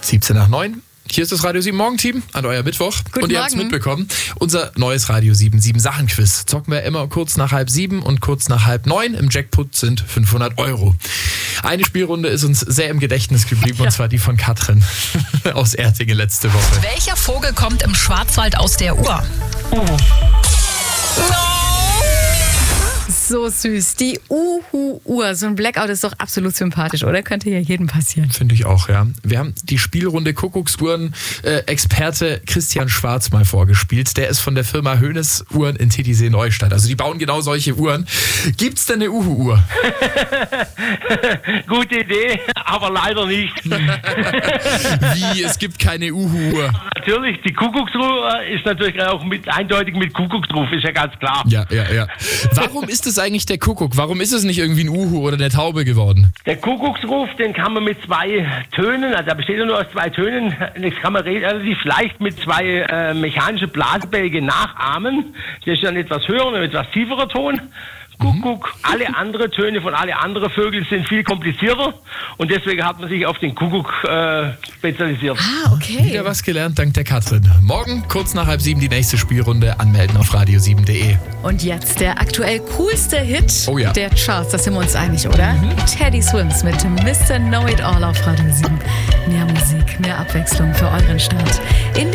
17 nach 9. Hier ist das Radio 7 Morgenteam an euer Mittwoch. Guten und ihr habt es Morgen. mitbekommen, unser neues Radio 7 Sachen Quiz. Zocken wir immer kurz nach 6:30 und kurz nach 8:30. Im Jackpot sind 500 €. Eine Spielrunde ist uns sehr im Gedächtnis geblieben, und zwar die von Katrin aus Ertingen letzte Woche. Welcher Vogel kommt im Schwarzwald aus der Uhr? So süß. Die Uhu-Uhr. So ein Blackout ist doch absolut sympathisch, oder? Könnte ja jedem passieren. Finde ich auch, ja. Wir haben die Spielrunde Kuckucksuhren-Experte Christian Schwarz mal vorgespielt. Der ist von der Firma Hoeneß Uhren in Titisee-Neustadt. Also die bauen genau solche Uhren. Gibt's denn eine Uhu-Uhr? Gute Idee, aber leider nicht. Wie? Es gibt keine Uhu-Uhr. Natürlich, die Kuckucksuhr ist natürlich auch eindeutig mit Kuckucksruf, ist ja ganz klar. Ja. Warum ist es eigentlich der Kuckuck? Warum ist es nicht irgendwie ein Uhu oder eine Taube geworden? Der Kuckucksruf, den kann man mit 2 Tönen, also der besteht ja nur aus 2 Tönen, das kann man relativ leicht mit 2 mechanischen Blasbälgen nachahmen. Das ist ein etwas höherer und etwas tieferer Ton. Kuckuck. Alle anderen Töne von alle anderen Vögel sind viel komplizierter und deswegen hat man sich auf den Kuckuck spezialisiert. Ah, okay. Wieder was gelernt dank der Katrin. Morgen kurz nach 6:30 die nächste Spielrunde. Anmelden auf radio7.de. Und jetzt der aktuell coolste Hit Oh ja. der Charts. Da sind wir uns einig, oder? Teddy Swims mit Mr. Know It All auf Radio 7. Mehr Musik, mehr Abwechslung für euren Start in